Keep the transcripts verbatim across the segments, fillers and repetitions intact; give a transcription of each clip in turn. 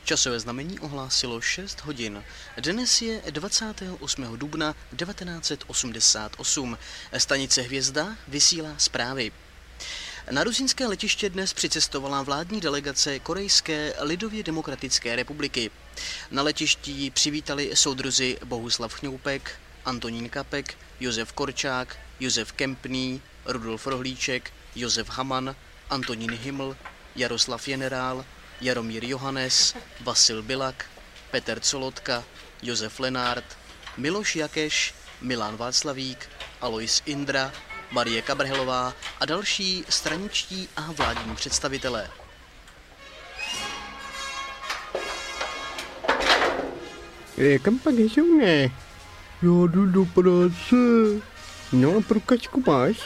Časové znamení ohlásilo šest hodin. Dnes je dvacátého osmého dubna devatenáct set osmdesát osm. Stanice Hvězda vysílá zprávy. Na rusínské letiště dnes přicestovala vládní delegace Korejské lidově demokratické republiky. Na letišti ji přivítali soudruzi Bohuslav Chňoupek, Antonín Kapek, Josef Korčák, Josef Kempný, Rudolf Rohlíček, Josef Haman, Antonín Himl, Jaroslav Generál, Jaromír Johannes, Vasil Bilak, Petr Colotka, Josef Lenárd, Miloš Jakeš, Milan Václavík, Alois Indra, Marie Kabrhelová a další straničtí a vládní představitelé. E, kam pak jsou, ne? Já jdu do práce. No a průkačku máš?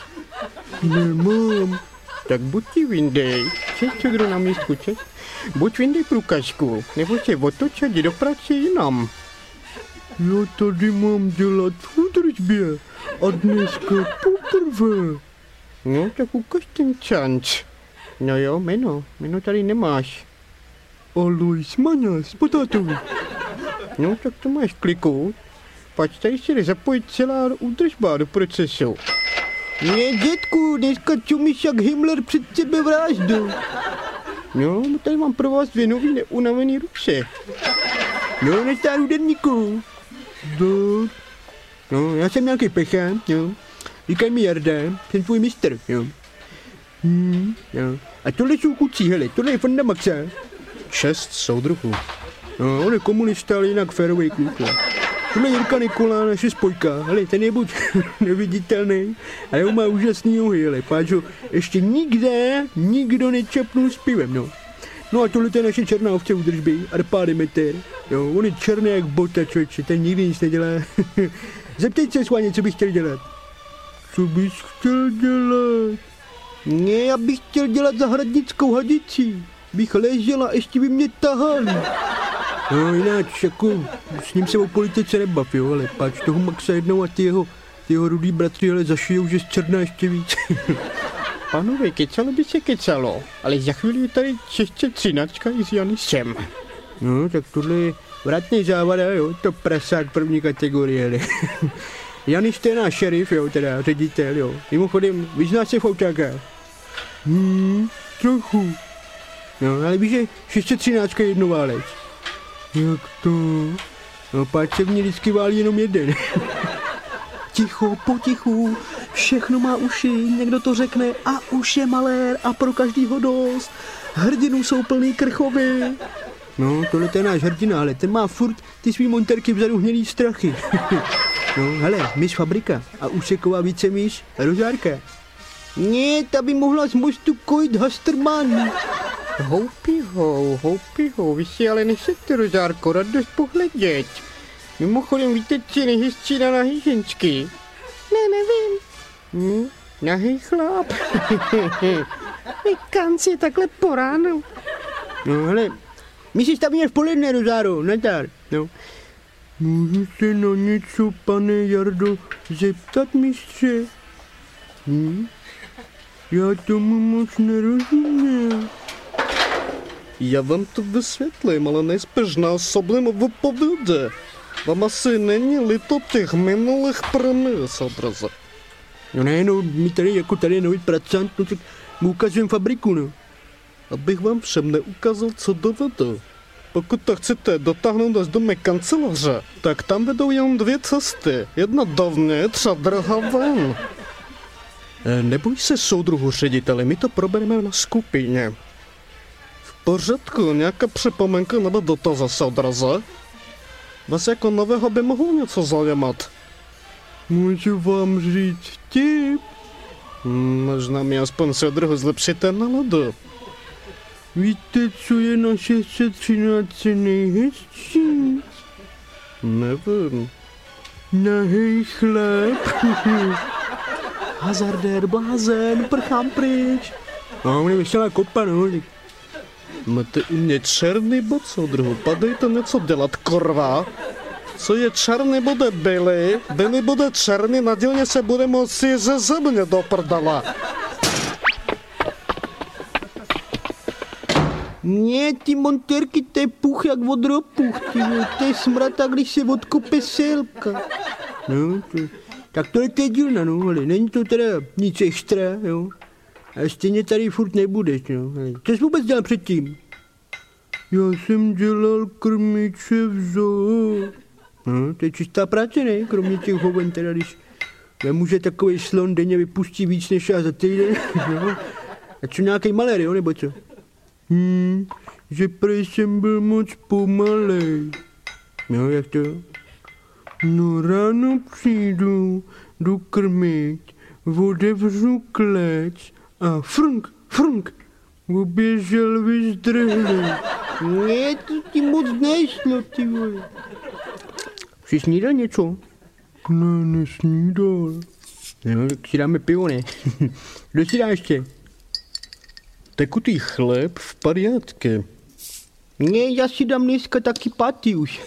Nemám. Tak buď ti vyndej. Čes, co kdo na místku, čes? Buď vyndej průkačku, nebo se otoč a jdi do práce jinam. Já tady mám dělat v údržbě a dneska poprvé. No, tak ukaž ten čanč. No jo, jméno, jméno tady nemáš. Alois Maňas, potátovi. No, tak to máš kliknout. Pak tady se jde zapojit celá údržba do procesu. Ne, dětku, dneska čumíš jak Himmler před tebe vraždu. No, tady mám pro vás dvě nový neunavený ruce. No, na stáru denníku. Do. No, já jsem nějaký pechán, jo. Říkaj mi Jarda, jsem tvůj mistr, jo. Hmm, jo. A tohle jsou kucí, hele, tohle je Fonda Maxa. Čest soudruhů. No, on je komunista, ale jinak férovej kluk, jo. Tohle je Jirka Nikola, naše spojka, hele, ten je buď neviditelný, ale on má úžasný nohy, hele, páč ho ještě nikde, nikdo nečapnul s pivem, no. No a tohle je naše černá ovce údržby, Arpá Demeter, jo, on je černý jak bota, člověče, ten nikdy nic nedělá. Zeptej se, Sváně, co bych chtěl dělat. Co bys chtěl dělat? Ne, já bych chtěl dělat zahradnickou hadici, bych ležel a ještě by mě tahal. No jináč, jako, s ním se o politice nebav, jo, ale páč toho Maxa jednou a ty jeho, ty jeho rudý bratři, ale zašijou, že zčerná ještě víc. Pánové, kecalo by se kecalo, ale za chvíli je tady čeště třináctka i s Janisem. No, tak tohle je vratný závada, jo, to prasák první kategorie, ne. Janis to je náš šerif, jo, teda ředitel, jo. Mimochodem, vyznáš se v autákách? Hmm, trochu. No, ale víš, že šest set třináct je jednoválec. Jak to? No, páč se v ní vždycky válí jenom jeden. Ticho, potichu, všechno má uši, někdo to řekne a už je malér a pro každýho dost. Hrdinů jsou plný krchovy. No, tohle je náš hrdina, ale ten má furt ty svý monterky vzadu hnědý strachy. No, hele, myš Fabrika a úseková vícemíš Rožárka. Ne, ta by mohla z mostu kojit Hasterman. Houpihou, houpihou, vy si ale nesete, Rožárko, radost pohledět. Mimochodem, víte, co je nejhezčí na nahý ženský? Ne, nevím. Hm, nahý chlap. Vykanci, takhle po ránu. No, hele, my si stavíme v poledne, Rozáro, nazdar. No. Můžu se na něco, pane Jardo, zeptat, mistře? Hm? Já tomu moc nerozumím. Já vám to vysvětlím, ale nejspíš násobně vypovědě. Vám asi není líto těch minulých premií, soudruze. No ne, no, my tady jako tady je nový pracant, no tak mu ukazujeme fabriku, no. Abych vám všem neukázal, co dovedu. Pokud to chcete dotáhnout až do mé kanceláře, tak tam vedou jen dvě cesty. Jedna dovnitř a druhá ven. E, neboj se, soudruhu řediteli, my to probereme na skupině. V pořádku, nějaká připomenka nebo dotaz, soudruze? Vás jako nového by mohlo něco zajímat. Můžu vám říct vtip? Hmm, možná mi aspoň soudruhu zlepšíte náladu. Víte, co je na šest set třináct nejhezčí? Nevím. Nahej chlap. Hazardér, blázen, prchám pryč. No, on je veselá kopa, no. Máte u mě černý bod, soudruhu, padejte něco dělat, korva. Co je černý, bude bílý, bílý bude černý, nadělně se bude moci ze země do prdala. Ne, ty montérky, to je puch jak od ropuch, ty vole, to je smrata, když se odkope selka. No, to, tak tohle je dílna, no, ale není to teda nic extra, jo. A stejně tady furt nebudeš, no. Co jsi vůbec dělal předtím? Já jsem dělal krmiče v zoo. No, to je čistá práce, ne? Kromě těch hoven, teda když nemůže takový slon denně vypustí víc než já za týden, no. A co nějaký malér, jo, nebo co? Hmm, že prej jsem byl moc pomalej. No, jak to? No, ráno přijdu, jdu krmit, otevřu klec a frnk, frnk, oběžel vyzdrhlý. Ne, to ti moc nešlo, ty vole. Jsi snídal něco? Ne, nesnídal. No, tak si dáme pivo, ne? Kdo si dá ještě? Tekutý chléb v pariátke. Ne, já si dám dneska taky paty už.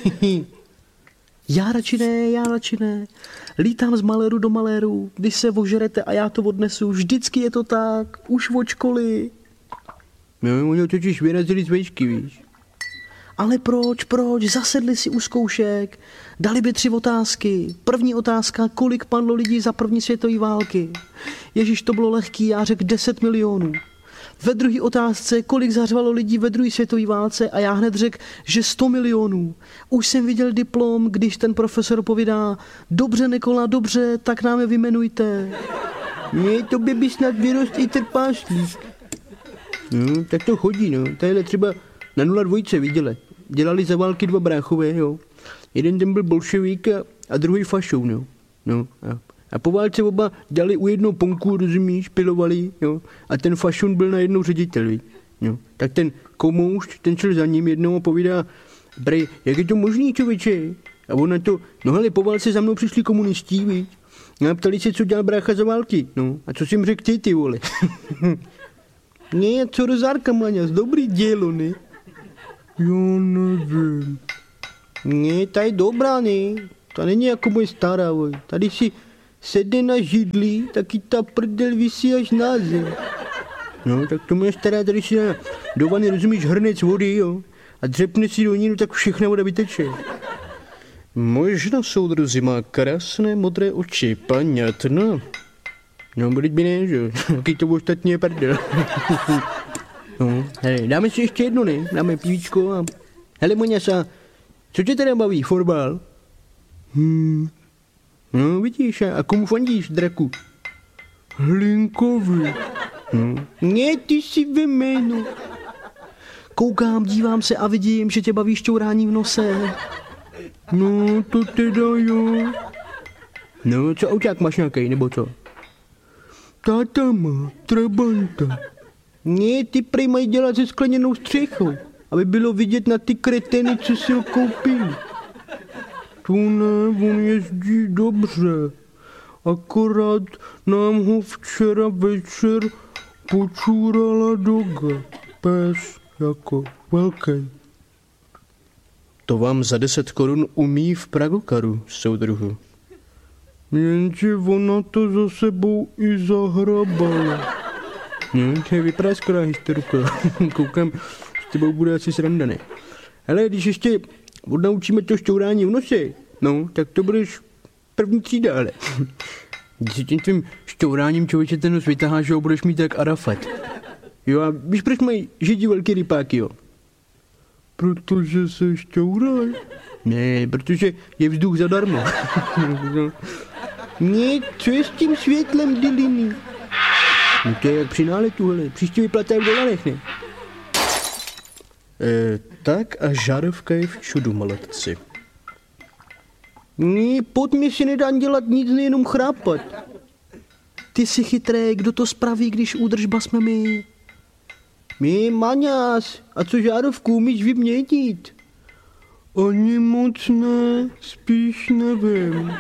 Já radši ne, já radši ne. Lítám z maléru do maléru, když se ožerete a já to odnesu. Vždycky je to tak, už od školy. No, oni totiž vyrazili z vejšky, víš. Ale proč, proč? Zasedli si u zkoušek, dali by tři otázky. První otázka, kolik padlo lidí za první světové války. Ježíš, to bylo lehký, já řekl deset milionů. Ve druhé otázce, kolik zařvalo lidí ve druhé světové válce a já hned řekl, že sto milionů. Už jsem viděl diplom, když ten profesor povídá, dobře Nikola, dobře, tak nám je vyjmenujte. Ne, to by by snad vyrost i trpášlík. No, tak to chodí, no. Tadyhle třeba na nula dvojce viděli. Dělali za války dva bráchové, jo. Jeden ten byl bolševík a, a druhý fašou, no. No, a, a po válce oba dali u jednoho ponku, rozumíš, pilovali, jo. A ten fašun byl najednou ředitel, víš. No. Tak ten komoušť, ten šel za ním jednou a povídá, brej, jak je to možný, člověče? A on na to, no hele, po válce za mnou přišli komunistí, víš. A ptali se, co dělal brácha za války, no. A co jsi jim řekl ty, ty vole? Ne, co rozárka, Maňas, dobrý dělo, ne? Jo, nevím. Ne, ta je dobrá, ne? Ta není jako moje stará, voj. Tady si sedne na židli, taky ta prdel visí až na zem. No, tak to moje stará tady si na do vany, rozumíš, hrnec vody, jo? A dřepne si do ní, no tak všechna voda vyteče. Moje žena, soudruzi, má krásné modré oči, paňatno. No, byť by ne, že? Taky to ostatně je prdel. No, hele, dáme si ještě jedno, ne? Dáme pívíčko a... Hele, Moňasa, co tě teda baví, fotbal? Hmm. No, vidíš, a komu fandíš, draku? Hlinkovi. No. Ne, ty jsi ve jménu. Koukám, dívám se a vidím, že tě baví šťourání v nose. No, to teda jo. No, co auták máš nějaký, nebo co? Táta má trabanta. Ne, ty prej mají dělat se skleněnou střechou, aby bylo vidět na ty kreteny, co si ho koupili. Tu ne, on jezdí dobře. Akorát nám ho včera večer počůrala doga. Pes jako velký. To vám za deset korun umí v Pragokaru, soudruhu. Jenže ona to za sebou i zahrabala. No, to je vyprásklá historka. Koukám, s tebou bude asi sranda, ne? Hele, když ještě odnaučíme to šťourání v nose, no, tak to budeš první třída, ale. Když si tím tvým šťouráním, člověče, ten nos vytaháš, že ho budeš mít tak Arafat. Jo, a víš, proč mají židi velký rypáky, jo? Protože se šťouraj. Ne, protože je vzduch zadarmo. Ne, co je s tím světlem, Diliny? No to je jak při náletu, hele. Příště vyplatá v dolarech, ne? E, tak a žárovka je v čudu, maletci. Ne, pod mě si nedá dělat nic, nejenom chrápat. Ty jsi chytrý, kdo to spraví, když údržba jsme my? My, Maňas, a co žárovku umíš vyměnit? Ani moc ne, spíš nevím.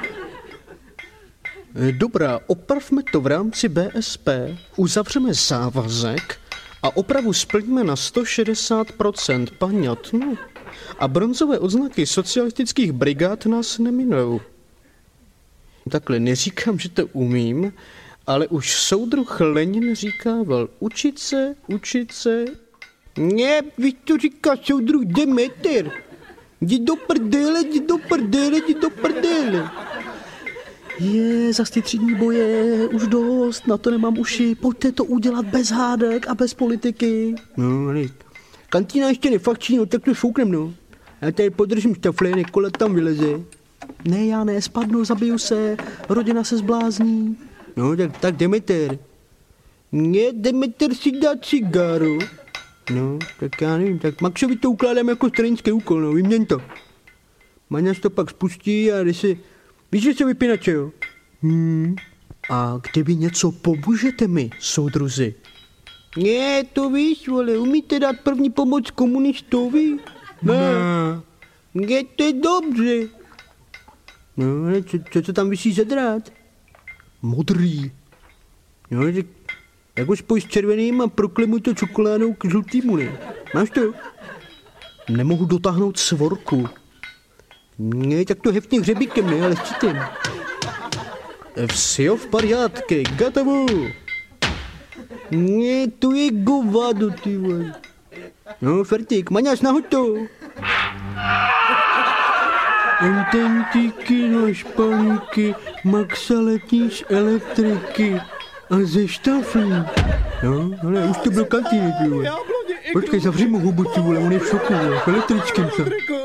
Dobrá, opravme to v rámci B S P, uzavřeme závazek a opravu splníme na sto šedesát procent, paňatno. A bronzové odznaky socialistických brigád nás neminou. Takhle, neříkám, že to umím, ale už soudruh Lenin říkával, učit se, učit se, Ne, víš, co říká soudruh Demeter. Jdi do prdele, jdi do prdele, jdi do prdele. Je, zas ty třídní boje, už dost, na to nemám uši, pojďte to udělat bez hádek a bez politiky. No, ale kantýna ještě nefakční, no tak to šouknem, no. Já tady podržím štafle, Nikola tam vyleze. Ne, já ne, spadnu, zabiju se, rodina se zblázní. No, tak, tak Demeter. Ne, Demeter si dá cigáru. No, tak já nevím, tak Maxovi to ukládám jako stranický úkol, no, vyměň to. Maňaš to pak spustí a když se... Víš, že se vypínače, jo? Hmm. A kdyby něco, pomůžete mi, soudruzi? Ne, to víš, vole, umíte dát první pomoc komunistovi? Ne. Ne, to je dobře. No, ale co, co, co tam vysí za drát? Modrý. No, tak jak ho spoj s červeným a proklemu to čokoládou k žlutýmu, ne? Máš to? Nemohu dotáhnout svorku. Ne, tak to heftně hřebíkem, ne, ale štítem. Vsio v pariátky, gotovo. Ne, to je govado, ty vole. No, fertik, Maňáš, nahoď to. Antentíky na špalíky, Maxa letí z elektriky a ze štaflí. No, ale už to byl kantýny, ty vole. Počkej, zavři mu hubu, ty vole, on je v šoku, vole, v elektrickém se.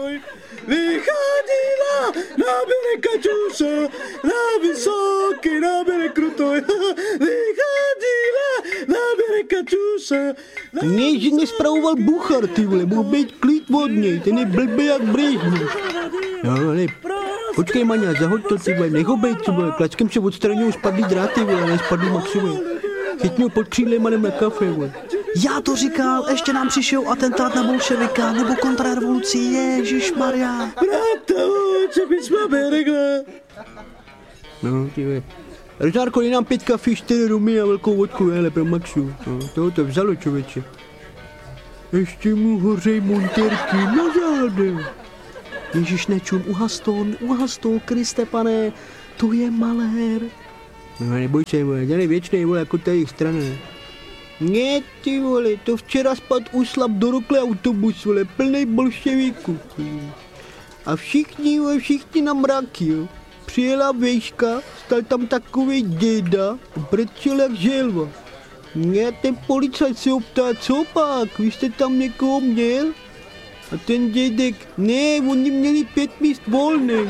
Vychádila, nábere kačuša, na vysoký, nábere krutoj. Vychádila, nábere kačuša. Ne, že nespravoval Buchar, ty vole, mohl být klid od něj, ten je blbý jak Brežněv. No, ale počkej, Maňa, zahoď to, ty vole, nech ho bejt, ty vole, klačkem se odstraňují spadlý dráty, vole, nespadlý Maxovi. Chytni ho pod křídlem a jdem na kafe, vole. Já to říkal, ještě nám přišel atentát na bolševika nebo kontrarevoluci, ježišmarja. Brata, co bys máme regla? No, ty vole. Rožárko, je nám pět kafe, čtyři rumy a velkou vodku, hele, pro Maxu. No, toho to vzalo, člověče. Ještě mu hořej monterky na zádech. Ježiš, nečum, uhas to, uhas to, Kriste pane, to je malér. No, neboj se, vole, dělej věčnej, vole, jako ta jejich strana. Ne, ty vole, to včera spad uslap do rokle autobus, vole, plnej bolševíků. A všichni, vole, všichni na mraky, jo. Přijela vejška, stal tam takovej děda, brečel jak želva. Ne, ten policajt se optá, co pak, vy jste tam někoho měl? A ten dědek, ne, oni měli pět míst volných.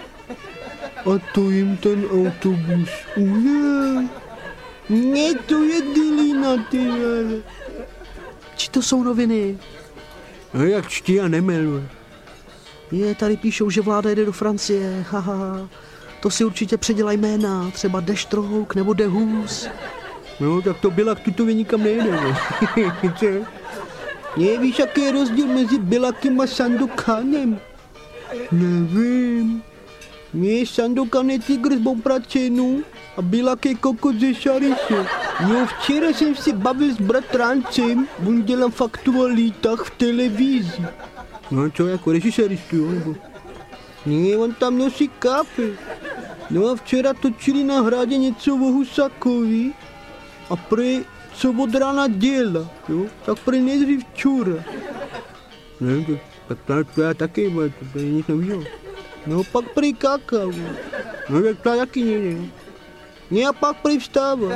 A to jim ten autobus ujel. Ne, to je dilina, ty vole. Či to jsou noviny? No jak čtí a nemel. Je, tady píšou, že vláda jede do Francie, haha. To si určitě předělaj jména, třeba Deštrouk nebo Dehus. No, tak to Bilak tutově nikam nejde, co? Ne, víš, jaký je rozdíl mezi Bilakem a Sandokanem? Nevím. Ne, Sandokan je tygr z Bobračenu a Bilak je kokot ze Šariše. Jo, včera jsem si bavil s bratrancem, on dělal faktualitách v televizi. No co, jako režiséristu, jo, nebo? Ne, on tam nosí kafe. No a včera točili na hradě něco o Husakovi a prej, co od rána děla, jo, tak prej nejdřív čura. Ne, tak, tak to, to já taky, to, to je nic novýho. No pak prej kakao, no tak to taky nejde. Ne a pak prej vstává.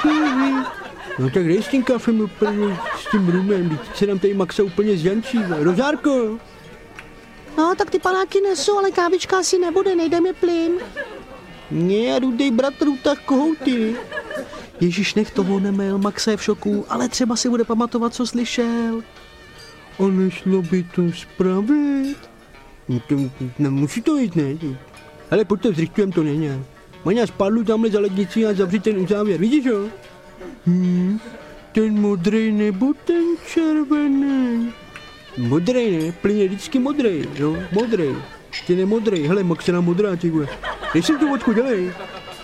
No tak dej s tím kafem úplně, s tím rumem, teď se nám tady Maxa úplně zjančí. Rožárko! No, tak ty panáky nesou, ale kávička asi nebude, nejde mi plyn. Ne, rudej bratru, tak kohouty. Ježíš, nech toho nemel, Maxa je v šoku, ale třeba si bude pamatovat, co slyšel. A nešlo by to spravit? No to, no, musí to jít, ne? Ale pojďte, zrychtujem to není. Maňa, spadlu tamhle za lednici a zavři ten uzávěr, vidíš ho? Hmm, ten modrej nebo ten červený? Modrej, ne? Plyn je vždycky modrej, jo? Modrej. Ten je modrej, hele, Maxena modrá, ty vole. Dej si tu vodku, dělej.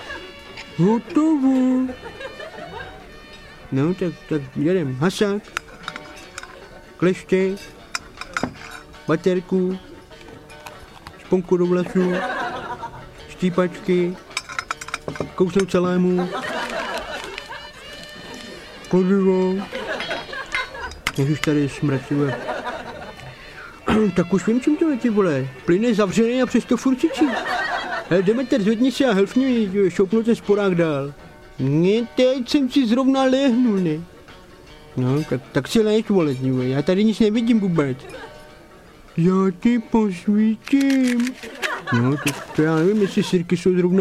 Hotovo. No, tak, tak jedem. Hasák. Kleště. Baterku. Šponku do vlasů. Štípačky. Kousnout salámu. Kladivo. Ježiš, tady je smrt, ty vole. Tak už vím, čím to je, ty vole. Plyn je zavřený a přesto furt cičí. Hele, Demeter, zvedni se a helfni mi, šoupnu ten sporák dál. Ne, teď jsem si zrovna lehnul, ne. No, tak, tak si lež, vole, ty vole, já tady nic nevidím vůbec. Já ti posvítím. No, to, to já nevím, jestli sirky jsou zrovna...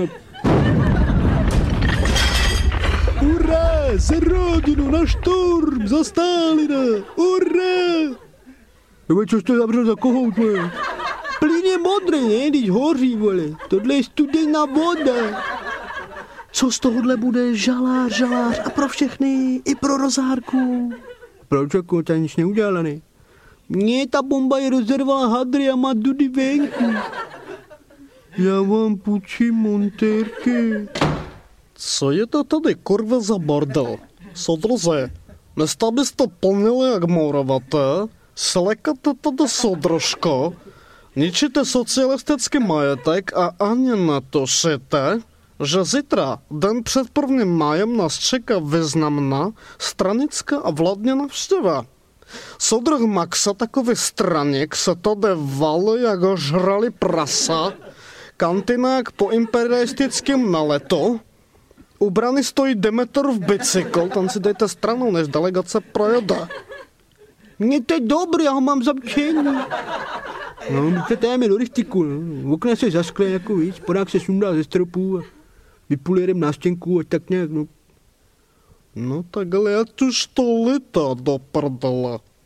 Hurá, za rodinu, na šturm, za Stalina, hurá! Nebo což to zavřel za kohout, vole? Plyn je modrý, ne, když hoří, vole. Tohle je studená voda. Co z tohohle bude žalář, žalář a pro všechny, i pro Rozárku. Proč, jako, ta nic neudělala, ne? Mně ta bomba je rozervala hadry a má dudy venku. Já vám půjčím montérky. Co je to tady kurva za bordel? Soudruze, místo byste plnili jak mouravaté, slekate tady soudružko, ničíte socialistický majetek a ani netušíte, že zítra, den před prvním májem, nás čeká významná stranická a vládní návštěva. Soudruh Maxa, takový straník, se tady valí, jak ho žrali prasa, kantina jak po imperialistickém naletu, u brany stojí Demeter v bicykl, tam si dejte stranou, než delegace projede. Mně to je dobrý, já ho mám zamčený. No, my se táme do rychtiku, no. Okna se zaskle jako víc, podák se sundá ze stropů a vypulérem na stěnku a tak nějak, no. No tak ale já už to lítá do prdele.